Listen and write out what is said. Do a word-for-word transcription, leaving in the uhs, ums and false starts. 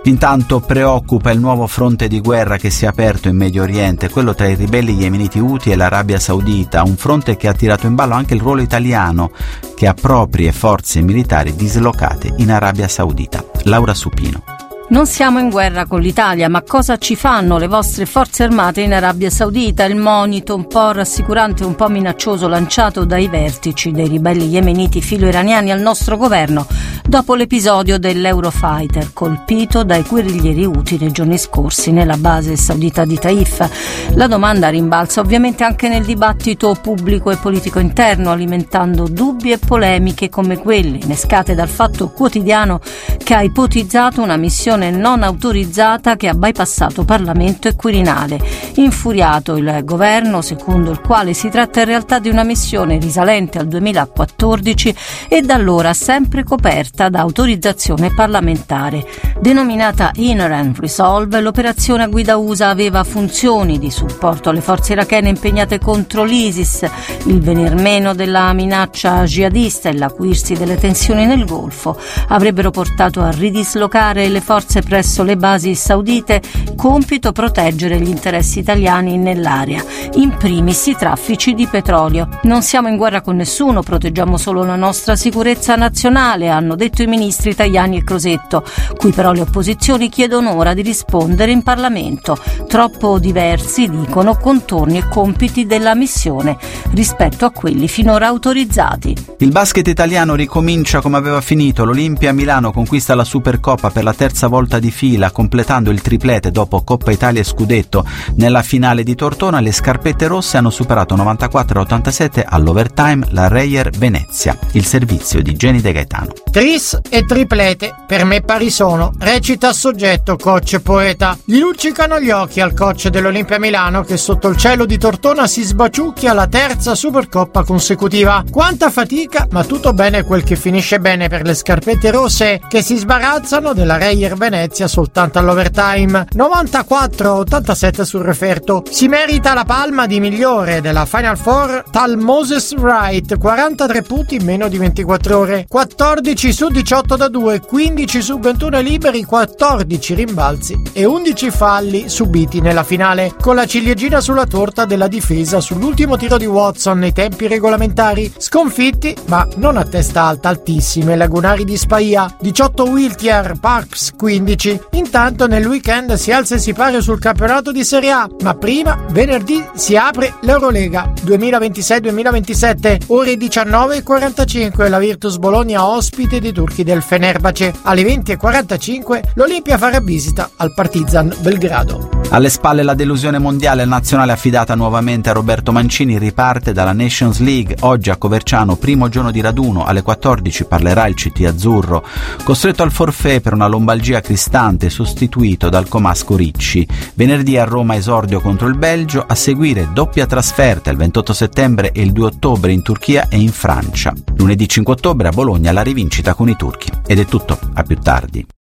Intanto preoccupa il nuovo fronte di guerra che si è aperto in Medio Oriente, quello tra i ribelli yemeniti Houthi e l'Arabia Saudita, un fronte che ha tirato in ballo anche il ruolo italiano, che ha proprie forze militari dislocate in Arabia Saudita. Laura Supino. Non siamo in guerra con l'Italia, ma cosa ci fanno le vostre forze armate in Arabia Saudita? Il monito un po' rassicurante e un po' minaccioso lanciato dai vertici dei ribelli yemeniti filo-iraniani al nostro governo dopo l'episodio dell'Eurofighter colpito dai guerriglieri Houthi nei giorni scorsi nella base saudita di Taif. La domanda rimbalza ovviamente anche nel dibattito pubblico e politico interno, alimentando dubbi e polemiche come quelle innescate dal Fatto Quotidiano, che ha ipotizzato una missione non autorizzata che ha bypassato Parlamento e Quirinale. Infuriato il governo, secondo il quale si tratta in realtà di una missione risalente al duemilaquattordici e da allora sempre coperta da autorizzazione parlamentare. Denominata Inherent Resolve, l'operazione a guida U S A aveva funzioni di supporto alle forze irachene impegnate contro l'ISIS, il venir meno della minaccia jihadista e l'acuirsi delle tensioni nel Golfo avrebbero portato a ridislocare le forze presso le basi saudite, compito proteggere gli interessi italiani nell'area, in primis i traffici di petrolio. Non siamo in guerra con nessuno, proteggiamo solo la nostra sicurezza nazionale, hanno detto i ministri Tajani e Crosetto, cui però le opposizioni chiedono ora di rispondere in Parlamento. Troppo diversi, dicono, contorni e compiti della missione rispetto a quelli finora autorizzati. Il basket italiano ricomincia come aveva finito. L'Olimpia Milano conquista la Supercoppa per la terza volta di fila, completando il triplete dopo Coppa Italia e Scudetto. Nella finale di Tortona le scarpette rosse hanno superato novantaquattro a ottantasette all'overtime la Reyer Venezia. Il servizio di Jenny De Gaetano. Tris e triplete, per me pari sono, recita a soggetto coach poeta. Gli luccicano gli occhi al coach dell'Olimpia Milano che sotto il cielo di Tortona si sbaciucchia la terza Supercoppa consecutiva. Quanta fatica, ma tutto bene quel che finisce bene per le scarpette rosse che si sbarazzano della Reyer Venezia soltanto all'overtime. novantaquattro a ottantasette sul referto. Si merita la palma di migliore della Final Four tal Moses Wright, quarantatré punti in meno di ventiquattro ore, quattordici su diciotto da due, quindici su ventuno liberi, quattordici rimbalzi e undici falli subiti nella finale, con la ciliegina sulla torta della difesa sull'ultimo tiro di Watson nei tempi regolamentari. Sconfitti, ma non a testa alta, altissime, lagunari di Spaia, diciotto Wiltier, Parks quindici. Intanto nel weekend si alza e si pare sul campionato di Serie A, ma prima venerdì si apre l'Eurolega duemilaventisei duemilaventisette, ore diciannove e quarantacinque, la Virtus Bologna ospite dei turchi del Fenerbahce. Alle venti e quarantacinque l'Olimpia farà visita al Partizan Belgrado. Alle spalle la delusione mondiale, nazionale affidata nuovamente a Roberto Mancini riparte dalla Nations League. Oggi a Coverciano, primo giorno di raduno, alle quattordici parlerà il C T azzurro. Costretto al forfait per una lombalgia cristante, sostituito dal comasco Ricci. Venerdì a Roma esordio contro il Belgio, a seguire doppia trasferta il ventotto settembre e il due ottobre in Turchia e in Francia. Lunedì cinque ottobre a Bologna la rivincita con i turchi. Ed è tutto, a più tardi.